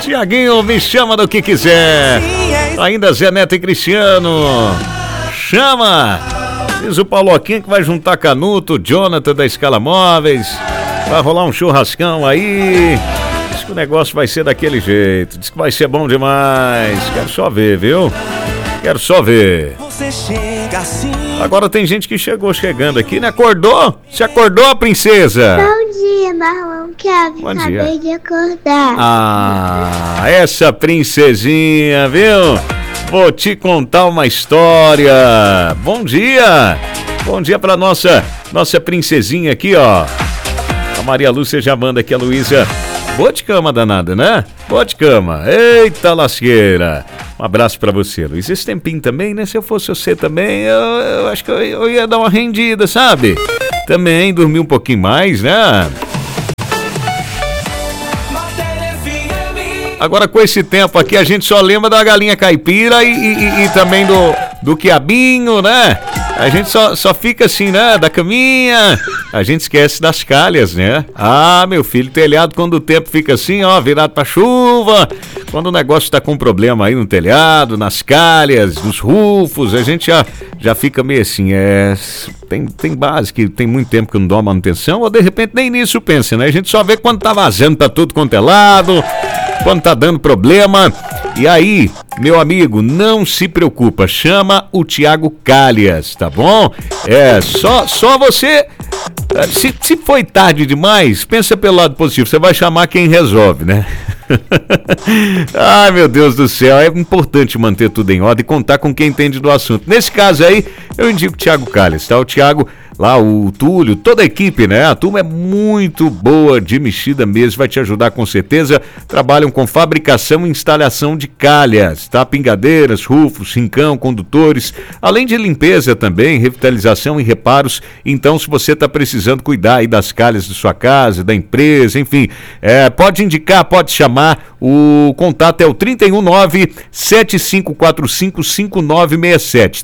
Tiaguinho, me chama do que quiser. Ainda Zé Neto e Cristiano. Chama. Diz o Pauloquinha que vai juntar Canuto, Jonathan da Escala Móveis. Vai rolar um churrascão aí. Diz que o negócio vai ser daquele jeito. Diz que vai ser bom demais. Quero só ver, viu? Quero só ver. Agora tem gente que chegando aqui, né? Acordou? Você acordou, princesa? Bom dia, Marlon Kevin. Bom dia. Acabei de acordar. Ah, essa princesinha, viu? Vou te contar uma história. Bom dia. Bom dia pra nossa princesinha aqui, ó. A Maria Lúcia já manda aqui, a Luísa. Boa de cama danada, né? Boa de cama. Eita lasqueira. Um abraço pra você, Luiz. Esse tempinho também, né? Se eu fosse você também, eu acho que eu ia dar uma rendida, sabe? Também dormir um pouquinho mais, né? Agora com esse tempo aqui a gente só lembra da galinha caipira e também do quiabinho, né? A gente só fica assim, né? Da caminha. A gente esquece das calhas, né? Ah, meu filho, telhado quando o tempo fica assim, ó, virado pra chuva. Quando o negócio tá com problema aí no telhado, nas calhas, nos rufos, a gente já fica meio assim, tem base que tem muito tempo que não dá manutenção, ou de repente nem nisso pensa, né? A gente só vê quando tá vazando pra tudo quanto é lado, quando tá dando problema. E aí, meu amigo, não se preocupa, chama o Thiago Calhas, tá bom? Só você, se foi tarde demais, pensa pelo lado positivo, você vai chamar quem resolve, né? Ai, meu Deus do céu, é importante manter tudo em ordem e contar com quem entende do assunto. Nesse caso aí, eu indico o Thiago Calhas, tá? O Thiago, lá o Túlio, toda a equipe, né? A turma é muito boa de mexida mesmo, vai te ajudar com certeza. Trabalham com fabricação e instalação de calhas, tá? Pingadeiras, rufos, rincão, condutores, além de limpeza também, revitalização e reparos. Então, se você tá precisando cuidar aí das calhas de sua casa, da empresa, enfim, pode indicar, pode chamar. O contato é o 319-7545-5967.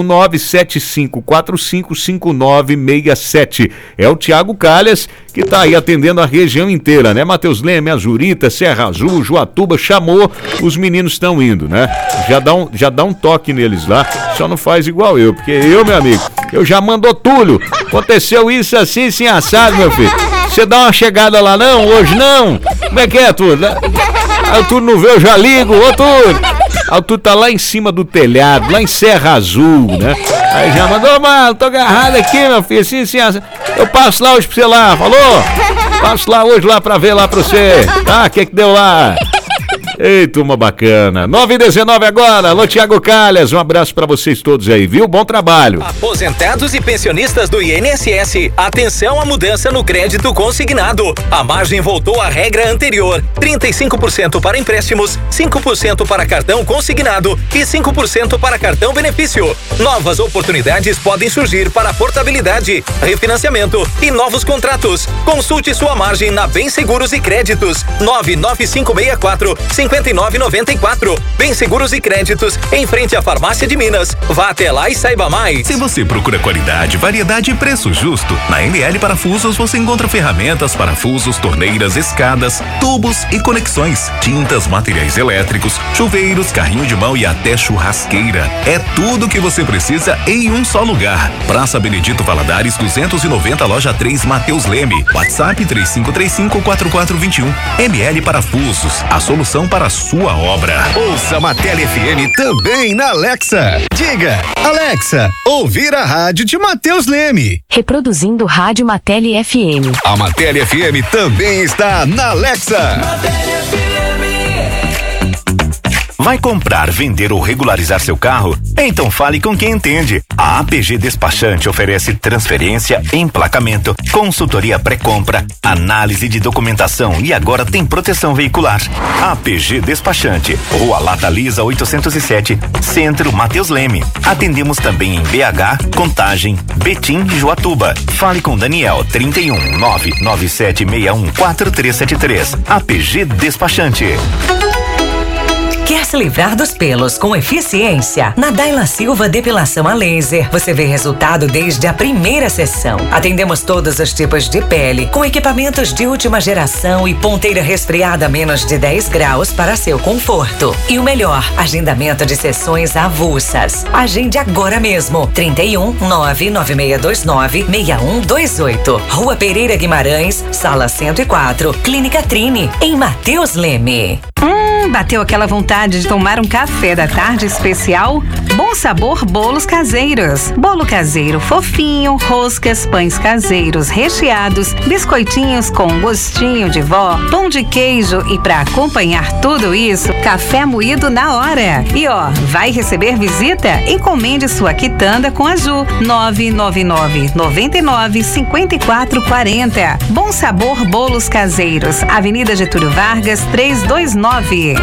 319-7545-5967. É o Thiago Calhas que tá aí atendendo a região inteira, né? Matheus Leme, Azurita, Serra Azul, Joatuba, chamou, os meninos estão indo, né? Já dá um toque neles lá, só não faz igual eu, porque eu, meu amigo, eu já mandou Túlio. Aconteceu isso assim, assado, meu filho. Você dá uma chegada lá não? Hoje não? Como é que é, Túlio? Aí o Túlio não vê, eu já ligo. Ô, Túlio! Aí o Túlio tá lá em cima do telhado, lá em Serra Azul, né? Aí já mandou, mano, tô agarrado aqui, meu filho, assim, assado. Eu passo lá hoje pra você lá, falou? Passo lá hoje lá pra ver lá pra você. Tá? O que deu lá? Ei, turma bacana. 9h19 agora. Alô, Thiago Calhas. Um abraço pra vocês todos aí, viu? Bom trabalho. Aposentados e pensionistas do INSS, atenção à mudança no crédito consignado. A margem voltou à regra anterior. 35% para empréstimos, 5% para cartão consignado e 5% para cartão benefício. Novas oportunidades podem surgir para portabilidade, refinanciamento e novos contratos. Consulte sua margem na Bem Seguros e Créditos. 99564-5994. Bem Seguros e Créditos, em frente à Farmácia de Minas. Vá até lá e saiba mais. Se você procura qualidade, variedade e preço justo, na ML Parafusos você encontra ferramentas, parafusos, torneiras, escadas, tubos e conexões, tintas, materiais elétricos, chuveiros, carrinho de mão e até churrasqueira. É tudo que você precisa em um só lugar. Praça Benedito Valadares 290, loja 3, Matheus Leme. WhatsApp 3535-4421. ML Parafusos, a solução para a sua obra. Ouça Matéria FM também na Alexa. Diga, Alexa, ouvir a rádio de Matheus Leme. Reproduzindo Rádio Matéria FM. A Matéria FM também está na Alexa. Matéria FM. Vai comprar, vender ou regularizar seu carro? Então fale com quem entende. A APG Despachante oferece transferência, emplacamento, consultoria pré-compra, análise de documentação e agora tem proteção veicular. APG Despachante, Rua Lata Lisa 807, Centro, Matheus Leme. Atendemos também em BH, Contagem, Betim e Joatuba. Fale com Daniel 31-99761-4373. APG Despachante. Quer se livrar dos pelos com eficiência? Na Daila Silva Depilação a Laser, você vê resultado desde a primeira sessão. Atendemos todos os tipos de pele, com equipamentos de última geração e ponteira resfriada a menos de 10 graus para seu conforto. E o melhor, agendamento de sessões avulsas. Agende agora mesmo. 31 99629 6128. Rua Pereira Guimarães, Sala 104, Clínica Trine, em Mateus Leme. Bateu aquela vontade de tomar um café da tarde especial? Bom Sabor Bolos Caseiros. Bolo caseiro fofinho, roscas, pães caseiros recheados, biscoitinhos com gostinho de vó, pão de queijo e para acompanhar tudo isso, café moído na hora. E vai receber visita? Encomende sua quitanda com a Ju. 999 99 54 40. Bom Sabor Bolos Caseiros. Avenida Getúlio Vargas 329.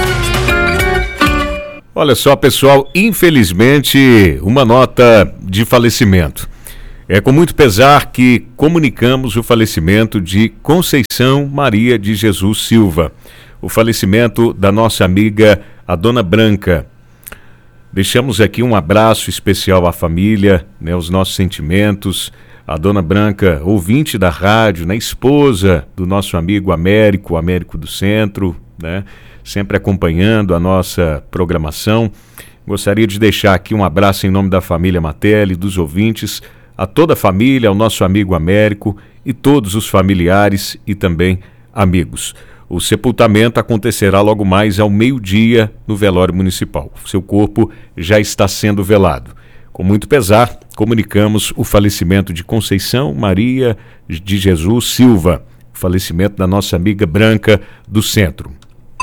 Olha só, pessoal, infelizmente, uma nota de falecimento. É com muito pesar que comunicamos o falecimento de Conceição Maria de Jesus Silva. O falecimento da nossa amiga, a Dona Branca. Deixamos aqui um abraço especial à família, os nossos sentimentos. A Dona Branca, ouvinte da rádio, esposa do nosso amigo Américo do Centro, sempre acompanhando a nossa programação. Gostaria de deixar aqui um abraço em nome da família Matelli, dos ouvintes, a toda a família, ao nosso amigo Américo e todos os familiares e também amigos. O sepultamento acontecerá logo mais ao meio-dia no velório municipal. Seu corpo já está sendo velado. Com muito pesar, comunicamos o falecimento de Conceição Maria de Jesus Silva, o falecimento da nossa amiga Branca do Centro.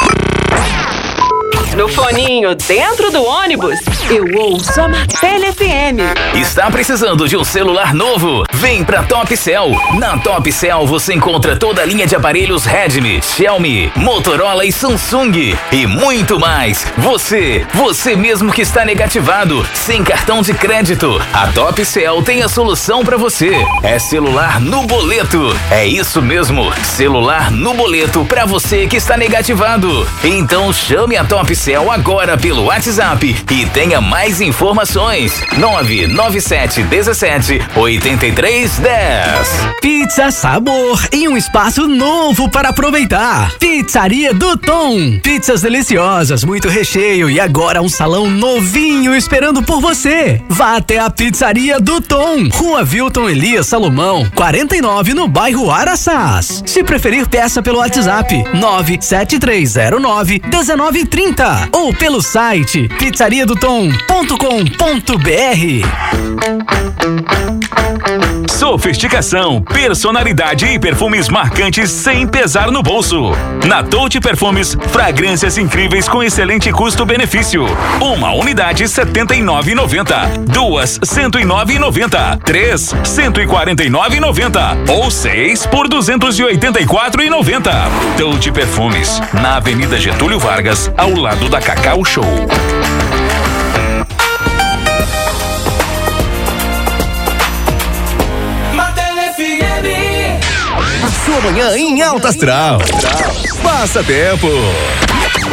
No foninho, dentro do ônibus, eu ouço a Matelli FM. Está precisando de um celular novo? Vem pra Top Cell. Na Top Cell você encontra toda a linha de aparelhos Redmi, Xiaomi, Motorola e Samsung. E muito mais. Você mesmo que está negativado, sem cartão de crédito. A Top Cell tem a solução pra você. É celular no boleto. É isso mesmo, celular no boleto pra você que está negativado. Então chame a Top Cell agora pelo WhatsApp e tenha mais informações. 997 17 83 10. Pizza Sabor em um espaço novo para aproveitar. Pizzaria do Tom. Pizzas deliciosas, muito recheio e agora um salão novinho esperando por você. Vá até a Pizzaria do Tom, Rua Wilton Elias Salomão, 49 no bairro Araçás. Se preferir, peça pelo WhatsApp 97309 1930 ou pelo site pizzariadotom.com.br. Sofisticação, personalidade e perfumes marcantes sem pesar no bolso. Na Touti Perfumes, fragrâncias incríveis com excelente custo-benefício. Uma unidade R$ 79,90, duas R$ 109,90, três R$ 149,90 ou 6 por R$ 284,90. Touti Perfumes, na Avenida Getúlio Vargas, ao lado da Cacau Show. A sua manhã em alta astral. Passa tempo.